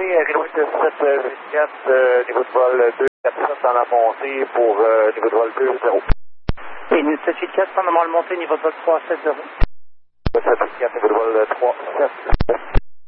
montée, Renault 784, niveau de vol 247 dans la montée pour niveau de vol 20. Et une 784 dans la montée, niveau de vol 370. 784, niveau de vol 370.